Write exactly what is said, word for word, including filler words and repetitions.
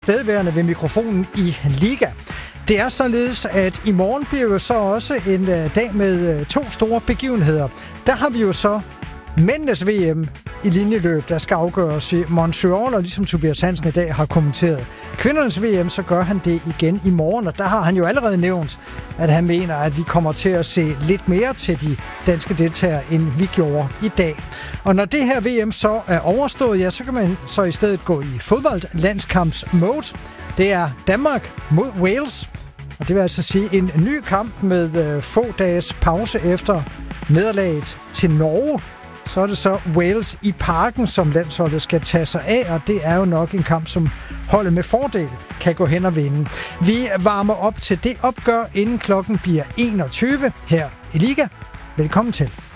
tilstedeværende ved mikrofonen i Liga. Det er således, at i morgen bliver jo så også en dag med to store begivenheder. Der har vi jo så mændenes V M i linjeløb, der skal afgøres i Montreal, og ligesom Tobias Hansen i dag har kommenteret kvindernes V M, så gør han det igen i morgen, og der har han jo allerede nævnt, at han mener, at vi kommer til at se lidt mere til de danske deltagere, end vi gjorde i dag. Og når det her V M så er overstået, ja, så kan man så i stedet gå i fodboldlandskampsmode. Det er Danmark mod Wales, og det vil altså sige en ny kamp med øh, få dages pause efter nederlaget til Norge. Så er det så Wales i Parken, som landsholdet skal tage sig af, og det er jo nok en kamp, som holdet med fordel kan gå hen og vinde. Vi varmer op til det opgør, inden klokken bliver enogtyve her i Liga. Velkommen til.